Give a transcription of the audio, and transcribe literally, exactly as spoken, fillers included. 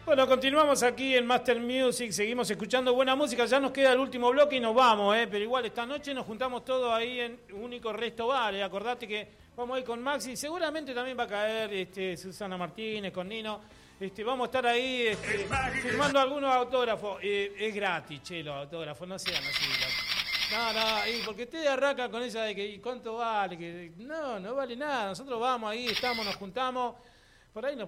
Bueno, continuamos aquí en Master Music, seguimos escuchando buena música, ya nos queda el último bloque y nos vamos, ¿eh? Pero igual esta noche nos juntamos todos ahí en Único Resto Bar, ¿eh? Acordate que vamos a ir con Maxi, seguramente también va a caer este, Susana Martínez, con Nino, este, vamos a estar ahí este, firmando algunos autógrafos, eh, es gratis, che, los autógrafos, no sean así. No, no, y porque ustedes arrancan con esa de que ¿y cuánto vale? Que no, no vale nada, nosotros vamos ahí, estamos, nos juntamos. Por ahí nos